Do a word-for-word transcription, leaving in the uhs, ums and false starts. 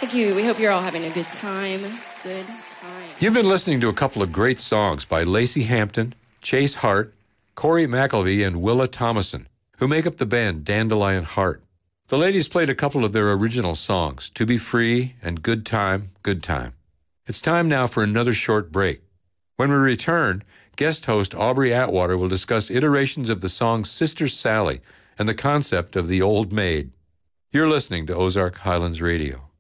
Thank you. We hope you're all having a good time. Good time. You've been listening to a couple of great songs by Lacey Hampton, Chase Hart, Corey McElvey, and Willa Thomason, who make up the band Dandelion Heart. The ladies played a couple of their original songs, To Be Free and Good Time, Good Time. It's time now for another short break. When we return, guest host Aubrey Atwater will discuss iterations of the song Sister Sally and the concept of the Old Maid. You're listening to Ozark Highlands Radio.